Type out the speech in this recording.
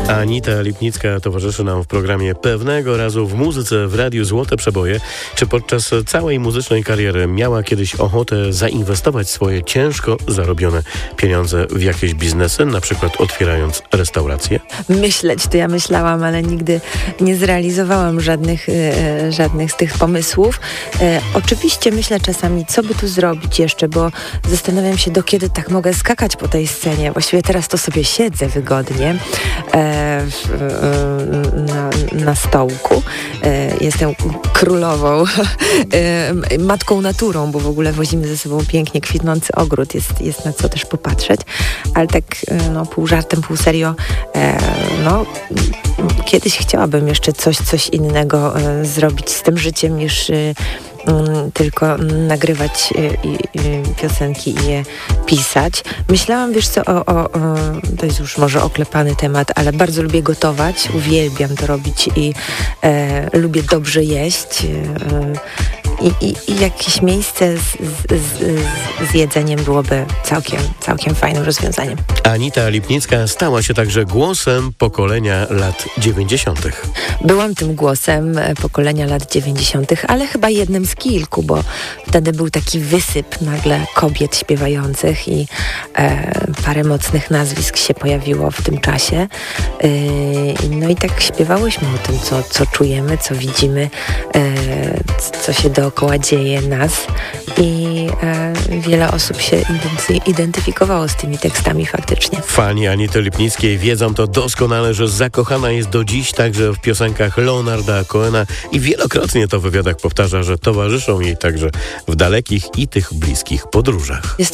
Anita Lipnicka towarzyszy nam w programie Pewnego razu w muzyce w Radiu Złote Przeboje. Czy podczas całej muzycznej kariery miała kiedyś ochotę zainwestować swoje ciężko zarobione pieniądze w jakieś biznesy, na przykład otwierając restaurację? Myśleć to ja myślałam, ale nigdy nie zrealizowałam żadnych z tych pomysłów. Oczywiście myślę czasami, co by tu zrobić jeszcze, bo zastanawiam się, do kiedy tak mogę skakać po tej scenie. Właściwie teraz to sobie siedzę wygodnie na stołku. Jestem królową, matką naturą, bo w ogóle wozimy ze sobą pięknie kwitnący ogród. Jest na co też popatrzeć, ale tak pół żartem, pół serio, kiedyś chciałabym jeszcze coś innego zrobić z tym życiem niż tylko nagrywać piosenki i je pisać. Myślałam, wiesz co, to jest już może oklepany temat, ale bardzo lubię gotować, uwielbiam to robić i lubię dobrze jeść. I jakieś miejsce z jedzeniem byłoby całkiem fajnym rozwiązaniem. Anita Lipnicka stała się także głosem pokolenia lat 90. Byłam tym głosem pokolenia lat 90., ale chyba jednym z kilku, bo wtedy był taki wysyp nagle kobiet śpiewających i parę mocnych nazwisk się pojawiło w tym czasie. No i tak śpiewałyśmy o tym, co czujemy, co widzimy, co się dookoła dzieje nas i wiele osób się identyfikowało z tymi tekstami faktycznie. Fani Anity Lipnickiej wiedzą to doskonale, że zakochana jest do dziś także w piosenkach Leonarda Cohena i wielokrotnie to w wywiadach powtarza, że towarzyszą jej także w dalekich i tych bliskich podróżach. Jest